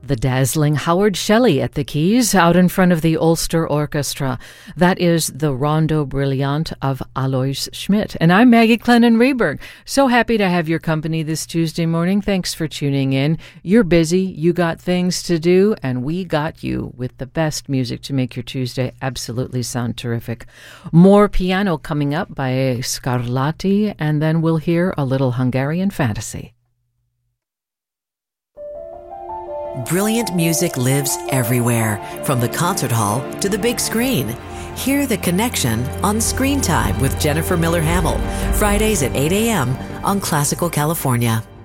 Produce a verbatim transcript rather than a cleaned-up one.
The dazzling Howard Shelley at the keys, out in front of the Ulster Orchestra. That is the Rondo Brilliant of Alois Schmidt. And I'm Maggie Clennon Rehberg. So happy to have your company this Tuesday morning. Thanks for tuning in. You're busy, you got things to do, and we got you with the best music to make your Tuesday absolutely sound terrific. More piano coming up by Scarlatti, and then we'll hear a little Hungarian fantasy. Brilliant music lives everywhere, from the concert hall to the big screen. Hear the connection on Screen Time with Jennifer Miller Hamill, Fridays at eight a.m. on Classical California.